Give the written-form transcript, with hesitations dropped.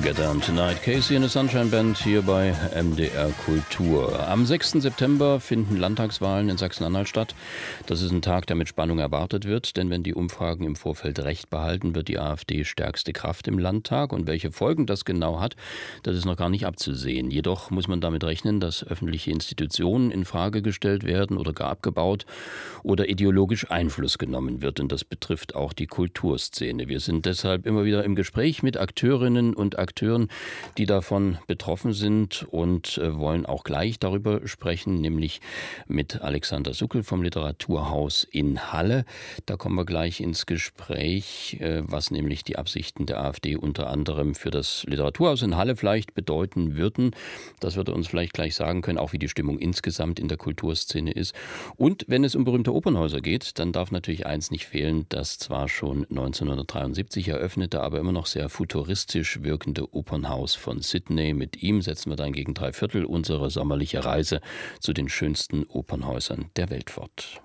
Get Down Tonight, Casey and the Sunshine Band hier bei MDR Kultur. Am 6. September finden Landtagswahlen in Sachsen-Anhalt statt. Das ist ein Tag, der mit Spannung erwartet wird, denn wenn die Umfragen im Vorfeld recht behalten, wird die AfD stärkste Kraft im Landtag. Und welche Folgen das genau hat, das ist noch gar nicht abzusehen. Jedoch muss man damit rechnen, dass öffentliche Institutionen in Frage gestellt werden oder gar abgebaut oder ideologisch Einfluss genommen wird. Und das betrifft auch die Kulturszene. Wir sind deshalb immer wieder im Gespräch mit Akteurinnen und Akteuren, die davon betroffen sind und wollen auch gleich darüber sprechen, nämlich mit Alexander Suckel vom Literaturhaus in Halle. Da kommen wir gleich ins Gespräch, was nämlich die Absichten der AfD unter anderem für das Literaturhaus in Halle vielleicht bedeuten würden. Das wird er uns vielleicht gleich sagen können, auch wie die Stimmung insgesamt in der Kulturszene ist. Und wenn es um berühmte Opernhäuser geht, dann darf natürlich eins nicht fehlen, das zwar schon 1973 eröffnete, aber immer noch sehr futuristisch wirkende Opernhaus von Sydney. Mit ihm setzen wir dann gegen 3/4 unsere sommerliche Reise zu den schönsten Opernhäusern der Welt fort.